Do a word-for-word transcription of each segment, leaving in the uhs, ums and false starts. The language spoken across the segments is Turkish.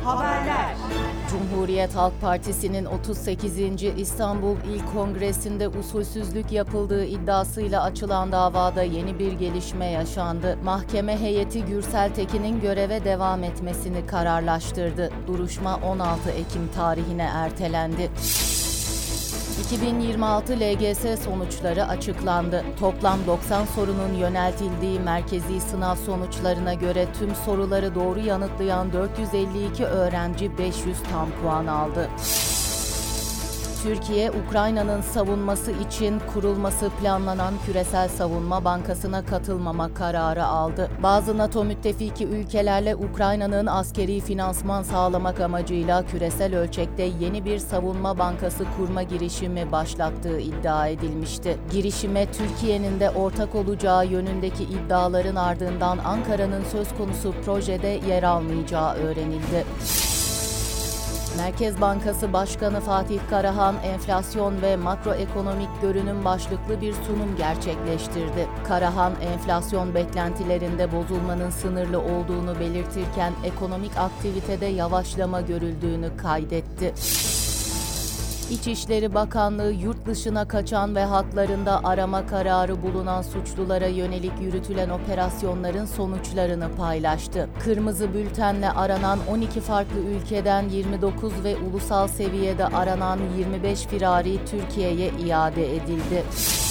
Haberler. Cumhuriyet Halk Partisi'nin otuz sekizinci İstanbul İl Kongresi'nde usulsüzlük yapıldığı iddiasıyla açılan davada yeni bir gelişme yaşandı. Mahkeme heyeti Gürsel Tekin'in göreve devam etmesini kararlaştırdı. Duruşma on altı Ekim tarihine ertelendi. iki bin yirmi altı L G S sonuçları açıklandı. Toplam doksan sorunun yöneltildiği merkezi sınav sonuçlarına göre tüm soruları doğru yanıtlayan dört yüz elli iki öğrenci beş yüz tam puan aldı. Türkiye, Ukrayna'nın savunması için kurulması planlanan Küresel Savunma Bankası'na katılmama kararı aldı. Bazı NATO müttefiki ülkelerle Ukrayna'nın askeri finansman sağlamak amacıyla küresel ölçekte yeni bir savunma bankası kurma girişimi başlattığı iddia edilmişti. Girişime Türkiye'nin de ortak olacağı yönündeki iddiaların ardından Ankara'nın söz konusu projede yer almayacağı öğrenildi. Merkez Bankası Başkanı Fatih Karahan, enflasyon ve makroekonomik görünüm başlıklı bir sunum gerçekleştirdi. Karahan, enflasyon beklentilerinde bozulmanın sınırlı olduğunu belirtirken ekonomik aktivitede yavaşlama görüldüğünü kaydetti. İçişleri Bakanlığı yurt dışına kaçan ve haklarında arama kararı bulunan suçlulara yönelik yürütülen operasyonların sonuçlarını paylaştı. Kırmızı bültenle aranan on iki farklı ülkeden yirmi dokuz ve ulusal seviyede aranan yirmi beş firari Türkiye'ye iade edildi.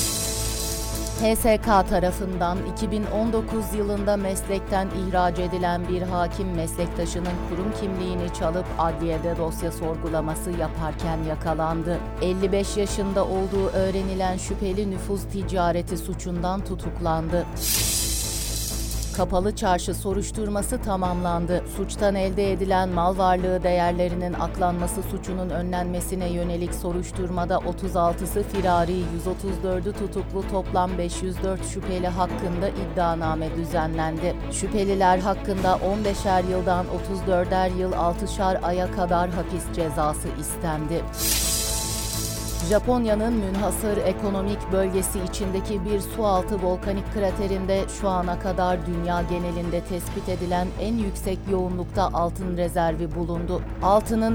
H S K tarafından iki bin on dokuz yılında meslekten ihraç edilen bir hakim meslektaşının kurum kimliğini çalıp adliyede dosya sorgulaması yaparken yakalandı. elli beş yaşında olduğu öğrenilen şüpheli nüfuz ticareti suçundan tutuklandı. Kapalı Çarşı soruşturması tamamlandı. Suçtan elde edilen mal varlığı değerlerinin aklanması suçunun önlenmesine yönelik soruşturmada otuz altısı firari, yüz otuz dördü tutuklu toplam beş yüz dört şüpheli hakkında iddianame düzenlendi. Şüpheliler hakkında on beşer yıldan otuz dörder yıl altışar aya kadar hapis cezası istendi. Japonya'nın münhasır ekonomik bölgesi içindeki bir sualtı volkanik kraterinde şu ana kadar dünya genelinde tespit edilen en yüksek yoğunlukta altın rezervi bulundu. Altının